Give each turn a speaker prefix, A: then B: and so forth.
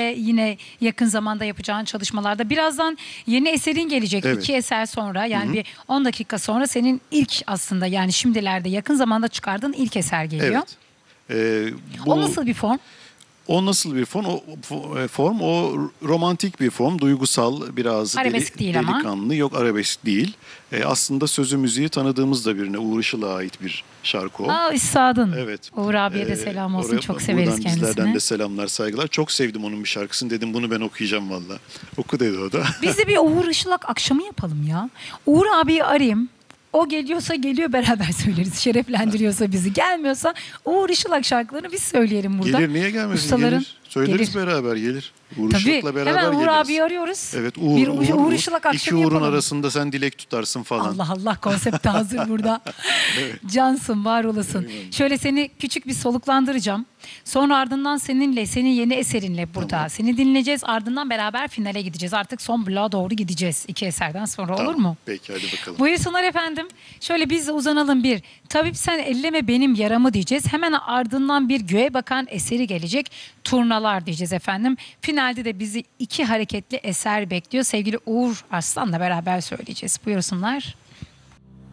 A: yine yakın zamanda yapacağın çalışmalarda. Birazdan yeni eserin gelecek.
B: Evet.
A: 2 eser sonra, yani bir 10 dakika sonra senin ilk, aslında yani şimdilerde yakın zamanda çıkardığın ilk eser geliyor.
B: Evet.
A: O nasıl bir form?
B: O nasıl bir form? O romantik bir form, duygusal, biraz
A: Arabesk değil ama.
B: delikanlı. Yok, arabesk değil. Aslında sözü müziği tanıdığımız da birine, Uğur Işıl'a ait bir şarkı o.
A: Aa, üstadın.
B: Evet.
A: Uğur abiye de selam olsun. Çok severiz
B: buradan bizlerden
A: kendisini.
B: de selamlar, saygılar. Çok sevdim onun bir şarkısını. Dedim bunu ben okuyacağım valla. Oku dedi o da.
A: Biz de bir Uğur Işılak akşamı yapalım ya. Uğur abiyi arayayım. O geliyorsa geliyor, beraber söyleriz. Şereflendiriyorsa bizi. Gelmiyorsa Uğur Işılak şarkılarını biz söyleyelim burada.
B: Gelir, niye gelmesin?
A: Ustaların
B: Gelir. Söyleriz
A: gelir.
B: beraber, gelir. Uğur
A: Tabii,
B: Işılak'la beraber
A: hemen Uğur
B: geliriz.
A: abiyi arıyoruz.
B: Evet,
A: Bir Uğur Işılak
B: İki
A: akşamı
B: Uğur'un
A: yapalım.
B: arasında sen dilek tutarsın falan.
A: Allah Allah, konsepti hazır burada. Cansın, var olasın. Şöyle seni küçük bir soluklandıracağım. Sonra ardından senin yeni eserinle burada.
B: Tamam.
A: Seni dinleyeceğiz. Ardından beraber finale gideceğiz. Artık son bloğa doğru gideceğiz 2 eserden sonra, olur mu?
B: Peki, hadi bakalım.
A: Buyursunlar efendim. Şöyle biz de uzanalım bir. Tabip sen elleme benim yaramı diyeceğiz. Hemen ardından bir göğe bakan eseri gelecek. Turnalar diyeceğiz efendim. Finalde de bizi 2 hareketli eser bekliyor. Sevgili Uğur Arslan'la beraber söyleyeceğiz. Buyursunlar.